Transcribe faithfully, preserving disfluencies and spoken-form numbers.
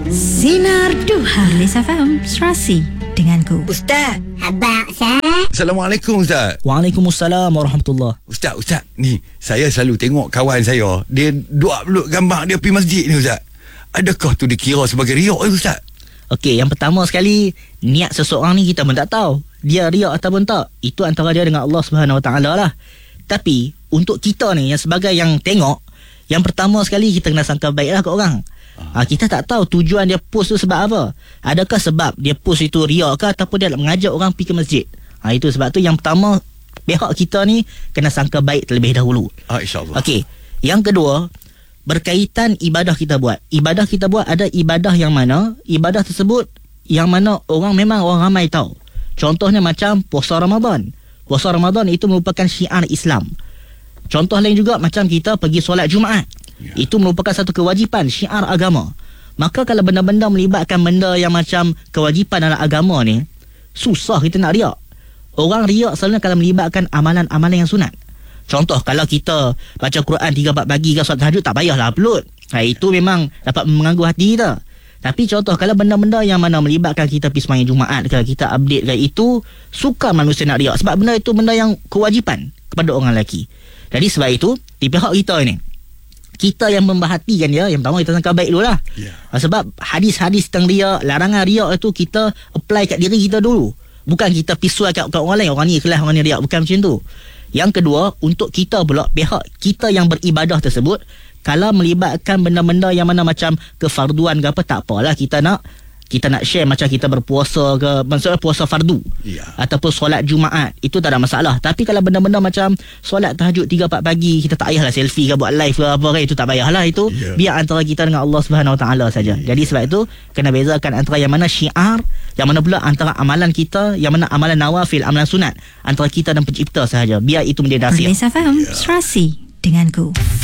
Sinar Duha Lisa Faham Serasi denganku Ustaz. Abang Ustaz. Assalamualaikum Ustaz. Waalaikumsalam warahmatullahi. Ustaz, Ustaz, ni saya selalu tengok kawan saya, dia duk upload gambar dia pergi masjid ni Ustaz. Adakah tu dikira sebagai riak ke Ustaz? Okey, yang pertama sekali, niat seseorang ni kita pun tak tahu dia riak ataupun tak. Itu antara dia dengan Allah Subhanahu Wa Taala lah. Tapi untuk kita ni yang sebagai yang tengok, yang pertama sekali kita kena sangka baiklah kat orang. Ha, kita tak tahu tujuan dia post tu sebab apa. Adakah sebab dia post itu riak ke ataupun dia nak mengajak orang pergi ke masjid. Ha, itu sebab tu yang pertama, pihak kita ni kena sangka baik terlebih dahulu. Ah, insya-Allah. Okey. Yang kedua, berkaitan ibadah kita buat. Ibadah kita buat ada ibadah yang mana, ibadah tersebut yang mana orang memang orang ramai tahu. Contohnya macam puasa Ramadan. Puasa Ramadan itu merupakan syiar Islam. Contoh lain juga macam kita pergi solat Jumaat. Ya. Itu merupakan satu kewajipan syiar agama. Maka kalau benda-benda melibatkan benda yang macam kewajipan dalam agama ni, susah kita nak riak. Orang riak selalu kalau melibatkan amalan-amalan yang sunat. Contoh kalau kita baca Quran tiga empat pagi ke solat tahajud, tak payahlah upload. Ha, itu memang dapat mengganggu hati kita. Tapi contoh kalau benda-benda yang mana melibatkan kita pergi sembahyang Jumaat ke, kita update ke, itu suka manusia nak riak. Sebab benda itu benda yang kewajipan kepada orang lelaki. Jadi sebab itu, di pihak kita ni, kita yang memperhatikan dia, yang pertama kita sangka baik dulu lah. Yeah. Sebab hadis-hadis tentang riak, larangan riak itu kita apply kat diri kita dulu. Bukan kita pisuai kat, kat orang lain, orang ni ikhlas, orang ni riak. Bukan macam tu. Yang kedua, untuk kita pula, pihak kita yang beribadah tersebut, kalau melibatkan benda-benda yang mana macam kefarduan ke apa, tak apalah kita nak kita nak share macam kita berpuasa ke, maksudnya puasa fardu, yeah, ataupun solat Jumaat, itu tak ada masalah. Tapi kalau benda-benda macam solat tahajud tiga empat pagi, kita tak payahlah selfie ke buat live ke apa ke, itu tak payahlah. Itu yeah, biar antara kita dengan Allah Subhanahu Wa Taala saja. Yeah. Jadi sebab itu kena bezakan antara yang mana syiar, yang mana pula antara amalan kita, yang mana amalan nawafil, amalan sunat, antara kita dan pencipta sahaja. Biar itu menjadi rahsia. Lisa Faham Serasi denganku.